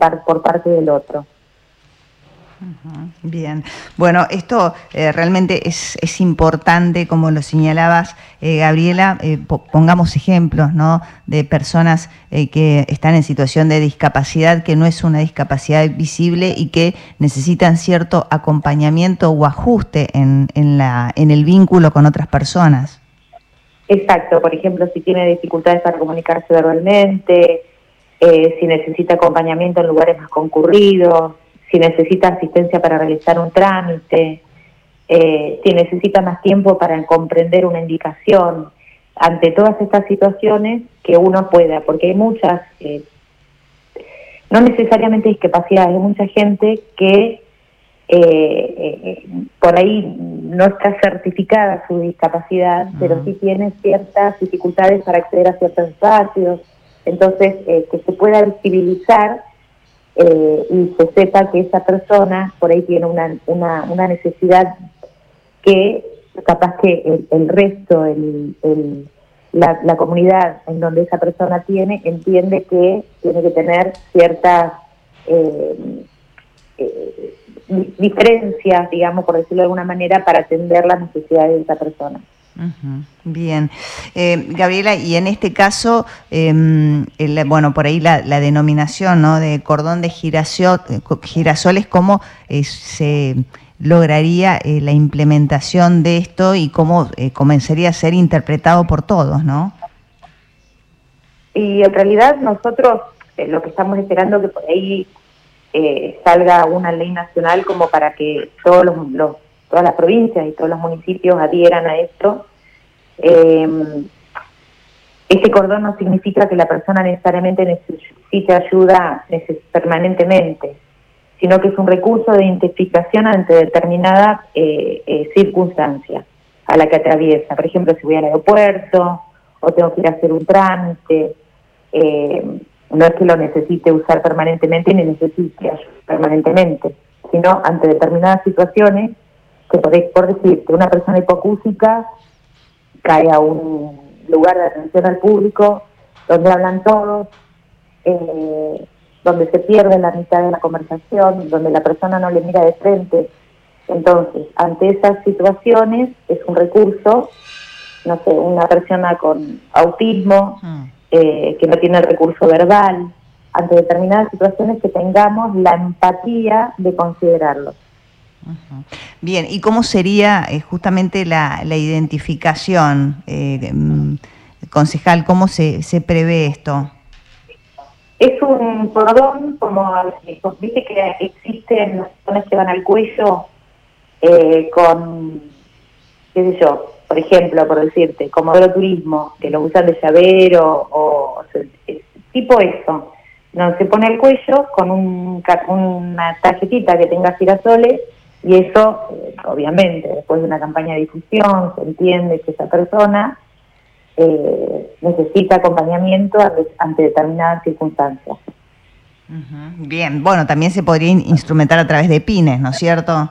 por parte del otro. Bien, bueno, esto realmente es importante, como lo señalabas, Gabriela. Pongamos ejemplos, ¿no?, de personas que están en situación de discapacidad, que no es una discapacidad visible y que necesitan cierto acompañamiento o ajuste en el vínculo con otras personas. Exacto, por ejemplo, si tiene dificultades para comunicarse verbalmente, si necesita acompañamiento en lugares más concurridos, si necesita asistencia para realizar un trámite, si necesita más tiempo para comprender una indicación, ante todas estas situaciones que uno pueda, porque hay muchas, no necesariamente discapacidades, hay mucha gente que por ahí no está certificada su discapacidad, pero sí tiene ciertas dificultades para acceder a ciertos espacios, entonces que se pueda visibilizar y se sepa que esa persona por ahí tiene una necesidad que capaz que el resto, la comunidad en donde esa persona entiende que tiene que tener ciertas diferencias, digamos, por decirlo de alguna manera, para atender las necesidades de esa persona. Bien. Gabriela, y en este caso, bueno, por ahí la denominación, ¿no?, de cordón de girasoles, ¿cómo se lograría la implementación de esto y cómo comenzaría a ser interpretado por todos, ¿no? Y en realidad nosotros lo que estamos esperando que por ahí salga una ley nacional como para que todas las provincias y todos los municipios adhieran a esto. Este cordón no significa que la persona necesariamente necesite ayuda permanentemente, sino que es un recurso de identificación ante determinada circunstancia a la que atraviesa. Por ejemplo, si voy al aeropuerto o tengo que ir a hacer un trámite, no es que lo necesite usar permanentemente ni necesite ayuda permanentemente, sino ante determinadas situaciones que, por decirte, una persona hipoacúsica cae a un lugar de atención al público donde hablan todos, donde se pierde la mitad de la conversación, donde la persona no le mira de frente. Entonces, ante esas situaciones es un recurso, no sé, una persona con autismo que no tiene el recurso verbal, ante determinadas situaciones que tengamos la empatía de considerarlo. Bien, ¿y cómo sería justamente la identificación, concejal? ¿Cómo se prevé esto? Es un cordón, como viste que existen los cordones que van al cuello con, qué sé yo, por ejemplo, por decirte, Comodoro Turismo, que lo usan de llavero o tipo eso. No, se pone al cuello con una tarjetita que tenga girasoles y eso, obviamente, después de una campaña de difusión, se entiende que esa persona necesita acompañamiento ante determinadas circunstancias. Bien, bueno, también se podría instrumentar a través de pines, ¿no es cierto?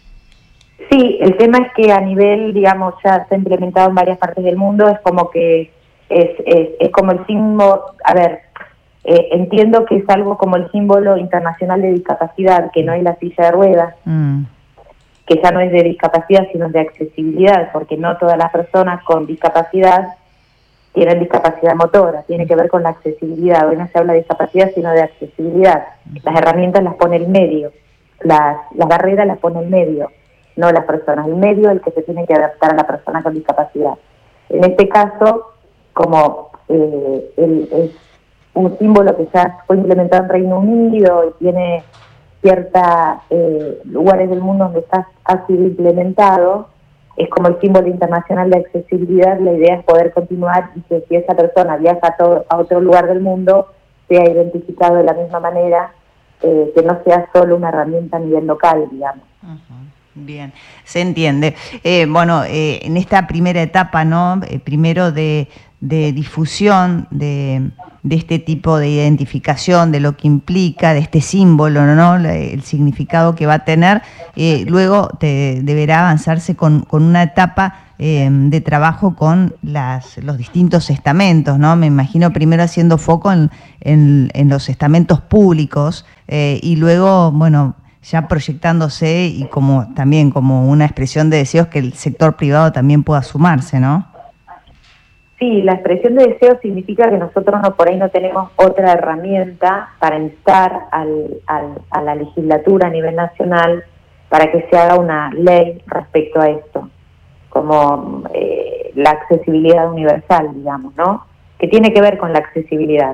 Sí, el tema es que a nivel, digamos, ya está implementado en varias partes del mundo, es como que es como el símbolo, a ver, entiendo que es algo como el símbolo internacional de discapacidad, que no es la silla de ruedas, que ya no es de discapacidad, sino de accesibilidad, porque no todas las personas con discapacidad tienen discapacidad motora, tiene que ver con la accesibilidad. Hoy no se habla de discapacidad, sino de accesibilidad. Las herramientas las pone el medio, las barreras las pone el medio, no las personas. El medio es el que se tiene que adaptar a la persona con discapacidad. En este caso, como es un símbolo que ya fue implementado en Reino Unido y tiene ciertos lugares del mundo donde ha sido implementado, es como el símbolo internacional de accesibilidad. La idea es poder continuar y que si esa persona viaja a otro lugar del mundo sea identificado de la misma manera, que no sea solo una herramienta a nivel local, digamos. Bien, se entiende. Bueno, en esta primera etapa, ¿no? Primero de difusión de este tipo de identificación, de lo que implica, de este símbolo, ¿no? El significado que va a tener. Luego deberá avanzarse con una etapa de trabajo con los distintos estamentos, ¿no? Me imagino primero haciendo foco en los estamentos públicos y luego, bueno, ya proyectándose y como también como una expresión de deseos que el sector privado también pueda sumarse, ¿no? Sí, la expresión de deseos significa que nosotros por ahí no tenemos otra herramienta para instar a la legislatura a nivel nacional para que se haga una ley respecto a esto, como la accesibilidad universal, digamos, ¿no? Que tiene que ver con la accesibilidad.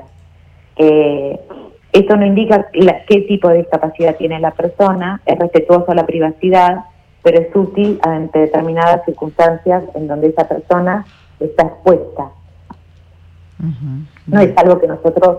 Esto no indica qué tipo de discapacidad tiene la persona, es respetuoso a la privacidad, pero es útil ante determinadas circunstancias en donde esa persona está expuesta. Uh-huh. No es algo que nosotros,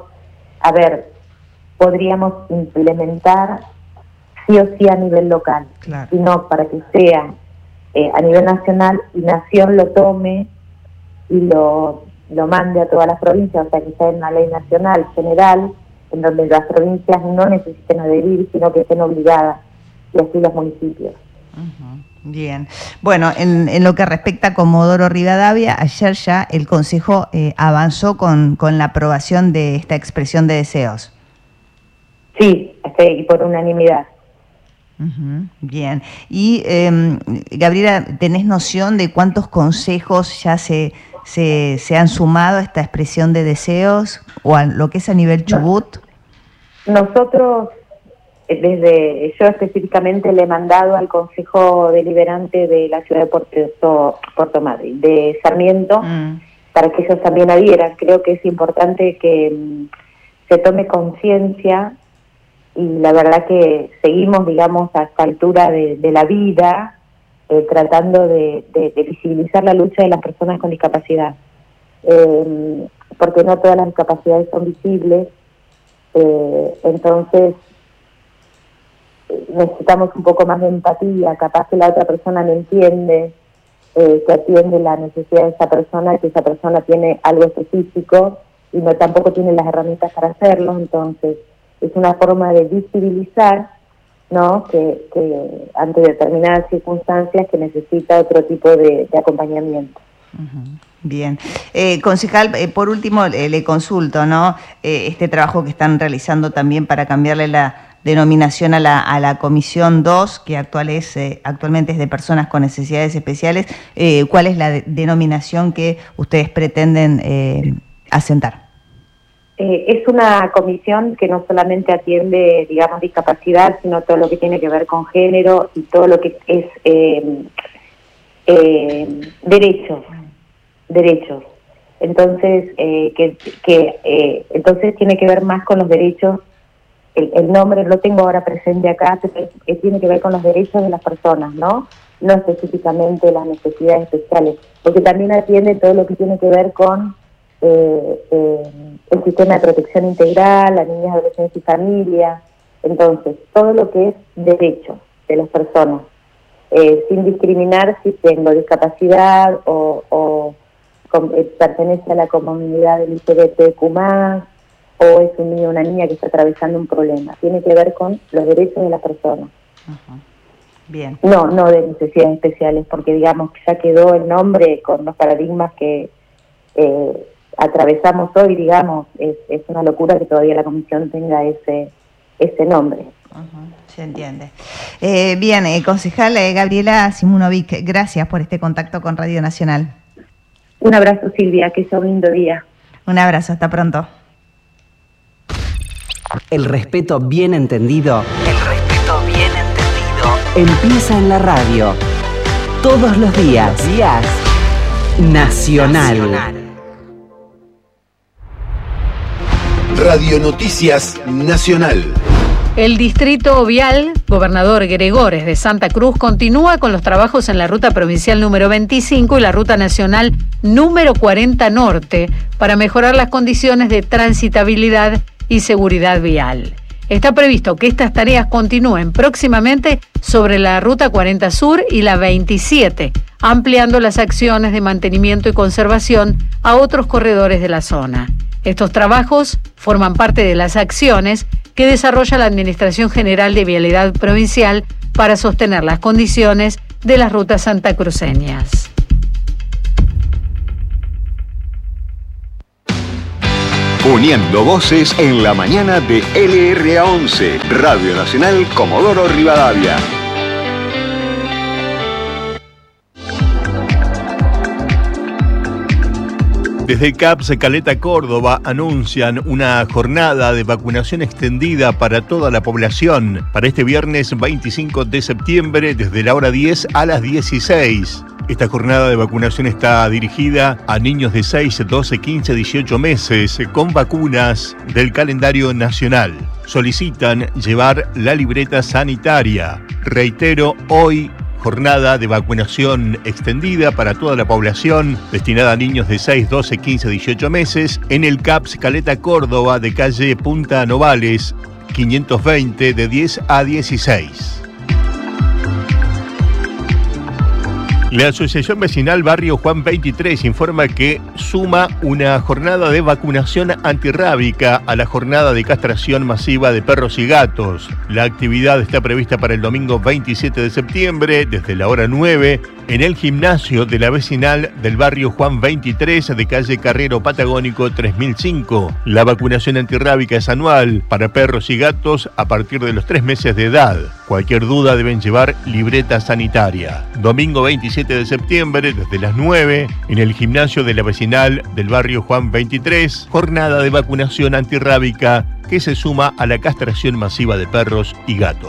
podríamos implementar sí o sí a nivel local, claro, sino para que sea a nivel nacional y Nación lo tome y lo mande a todas las provincias, o sea, que sea una ley nacional general, en donde las provincias no necesiten adherir, sino que estén obligadas, y así los municipios. Uh-huh. Bien. Bueno, en lo que respecta a Comodoro Rivadavia, ayer ya el Consejo avanzó con la aprobación de esta expresión de deseos. Sí, y por unanimidad. Uh-huh. Bien. Y, Gabriela, ¿tenés noción de cuántos consejos ya se han sumado a esta expresión de deseos o a lo que es a nivel Chubut? Nosotros, yo específicamente le he mandado al Consejo Deliberante de la ciudad de Puerto Madryn, de Sarmiento, para que ellos también adhieran. Creo que es importante que se tome conciencia, y la verdad que seguimos, digamos, a esta altura de la vida, tratando de visibilizar la lucha de las personas con discapacidad, porque no todas las discapacidades son visibles. Entonces necesitamos un poco más de empatía, capaz que la otra persona no entiende, que atiende la necesidad de esa persona, que esa persona tiene algo específico y no tampoco tiene las herramientas para hacerlo. Entonces es una forma de visibilizar, ¿no?, que ante determinadas circunstancias que necesita otro tipo de acompañamiento. Uh-huh. Bien. Concejal, por último le consulto, ¿no?, este trabajo que están realizando también para cambiarle la denominación a la Comisión 2, que actualmente es de personas con necesidades especiales. ¿Cuál es la denominación que ustedes pretenden asentar? Es una comisión que no solamente atiende, digamos, discapacidad, sino todo lo que tiene que ver con género y todo lo que es derechos. Entonces, entonces tiene que ver más con los derechos. El nombre lo tengo ahora presente acá, pero tiene que ver con los derechos de las personas, ¿no? No específicamente las necesidades especiales, porque también atiende todo lo que tiene que ver con el sistema de protección integral, a niñas, adolescentes y familias. Entonces, todo lo que es derechos de las personas, sin discriminar si tengo discapacidad o pertenece a la comunidad LGBTQ+, o es un niño o una niña que está atravesando un problema. Tiene que ver con los derechos de las personas. Uh-huh. Bien. No de necesidades especiales, porque digamos que ya quedó el nombre con los paradigmas que atravesamos hoy, digamos. Es una locura que todavía la comisión tenga ese nombre. Uh-huh. Se entiende. Bien, concejal Gabriela Simunovic, gracias por este contacto con Radio Nacional. Un abrazo, Silvia, que sea un lindo día. Un abrazo, hasta pronto. El respeto bien entendido. El respeto bien entendido. Empieza en la radio. Todos los días. Nacional. Radio Noticias Nacional. El Distrito Vial, Gobernador Gregores de Santa Cruz, continúa con los trabajos en la Ruta Provincial número 25 y la Ruta Nacional número 40 Norte para mejorar las condiciones de transitabilidad y seguridad vial. Está previsto que estas tareas continúen próximamente sobre la Ruta 40 Sur y la 27, ampliando las acciones de mantenimiento y conservación a otros corredores de la zona. Estos trabajos forman parte de las acciones que desarrolla la Administración General de Vialidad Provincial para sostener las condiciones de las rutas santacruceñas. Uniendo voces en la mañana de LRA11, Radio Nacional Comodoro Rivadavia. Desde CAPS Caleta Córdoba anuncian una jornada de vacunación extendida para toda la población para este viernes 25 de septiembre desde la hora 10 a las 16. Esta jornada de vacunación está dirigida a niños de 6, 12, 15, 18 meses con vacunas del calendario nacional. Solicitan llevar la libreta sanitaria. Reitero, hoy jornada de vacunación extendida para toda la población, destinada a niños de 6, 12, 15, 18 meses, en el CAPS Caleta Córdoba de calle Punta Novales, 520, de 10 a 16. La Asociación Vecinal Barrio Juan 23 informa que suma una jornada de vacunación antirrábica a la jornada de castración masiva de perros y gatos. La actividad está prevista para el domingo 27 de septiembre, desde la hora 9, en el gimnasio de la vecinal del barrio Juan 23 de calle Carrero Patagónico 3005. La vacunación antirrábica es anual para perros y gatos a partir de los 3 meses de edad. Cualquier duda deben llevar libreta sanitaria. Domingo 27 de septiembre, desde las 9, en el gimnasio de la vecinal del barrio Juan 23, jornada de vacunación antirrábica que se suma a la castración masiva de perros y gatos.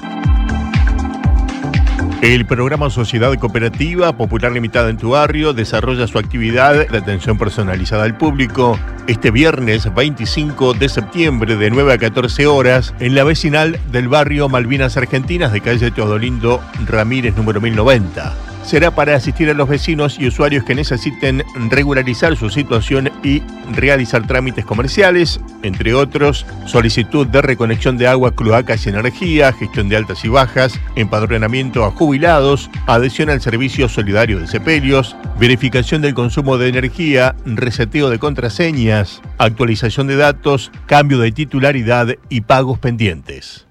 El programa Sociedad Cooperativa Popular Limitada en tu Barrio desarrolla su actividad de atención personalizada al público este viernes 25 de septiembre de 9 a 14 horas en la vecinal del barrio Malvinas Argentinas de calle Teodolindo Ramírez número 1090. Será para asistir a los vecinos y usuarios que necesiten regularizar su situación y realizar trámites comerciales, entre otros, solicitud de reconexión de agua, cloacas y energía, gestión de altas y bajas, empadronamiento a jubilados, adhesión al servicio solidario de sepelios, verificación del consumo de energía, reseteo de contraseñas, actualización de datos, cambio de titularidad y pagos pendientes.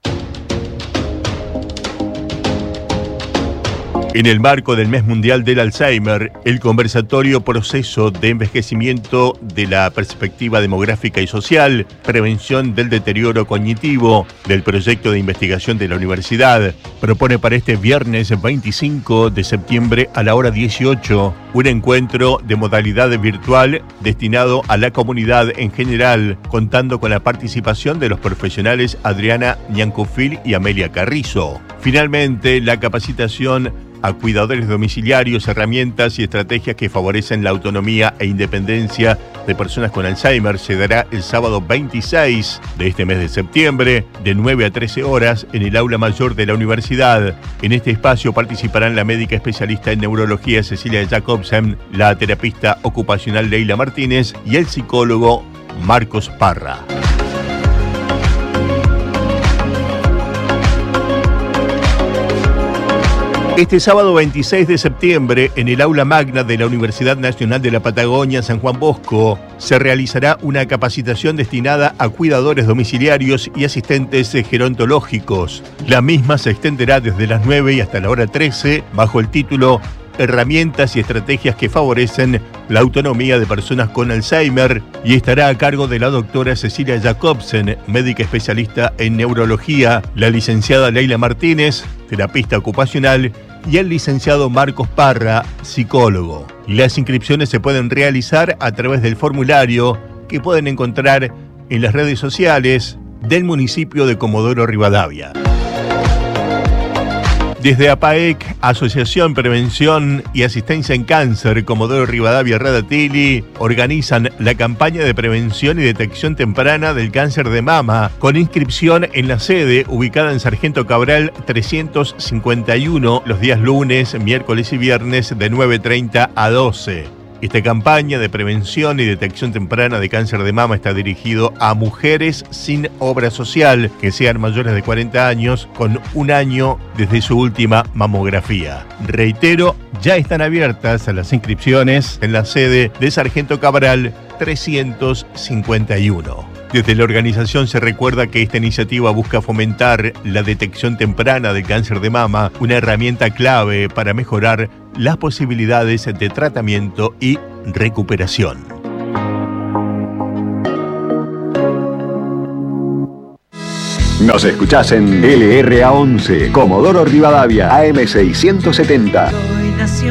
En el marco del Mes Mundial del Alzheimer, el conversatorio Proceso de Envejecimiento de la Perspectiva Demográfica y Social, Prevención del Deterioro Cognitivo, del proyecto de investigación de la universidad, propone para este viernes 25 de septiembre a la hora 18 un encuentro de modalidad virtual destinado a la comunidad en general, contando con la participación de los profesionales Adriana Ñancofil y Amelia Carrizo. Finalmente, la capacitación a cuidadores domiciliarios, herramientas y estrategias que favorecen la autonomía e independencia de personas con Alzheimer se dará el sábado 26 de este mes de septiembre, de 9 a 13 horas, en el aula mayor de la universidad. En este espacio participarán la médica especialista en neurología Cecilia Jacobsen, la terapista ocupacional Leila Martínez y el psicólogo Marcos Parra. Este sábado 26 de septiembre, en el aula magna de la Universidad Nacional de la Patagonia, San Juan Bosco, se realizará una capacitación destinada a cuidadores domiciliarios y asistentes gerontológicos. La misma se extenderá desde las 9 y hasta la hora 13, bajo el título Herramientas y estrategias que favorecen la autonomía de personas con Alzheimer, y estará a cargo de la doctora Cecilia Jacobsen, médica especialista en neurología, la licenciada Leila Martínez, terapista ocupacional, y el licenciado Marcos Parra, psicólogo. Las inscripciones se pueden realizar a través del formulario que pueden encontrar en las redes sociales del municipio de Comodoro Rivadavia. Desde APAEC, Asociación Prevención y Asistencia en Cáncer, Comodoro Rivadavia Radatili, organizan la campaña de prevención y detección temprana del cáncer de mama, con inscripción en la sede ubicada en Sargento Cabral 351, los días lunes, miércoles y viernes de 9:30 a 12. Esta campaña de prevención y detección temprana de cáncer de mama está dirigido a mujeres sin obra social que sean mayores de 40 años con un año desde su última mamografía. Reitero, ya están abiertas las inscripciones en la sede de Sargento Cabral 351. Desde la organización se recuerda que esta iniciativa busca fomentar la detección temprana del cáncer de mama, una herramienta clave para mejorar las posibilidades de tratamiento y recuperación. Nos escuchás en LRA11, Comodoro Rivadavia, AM670.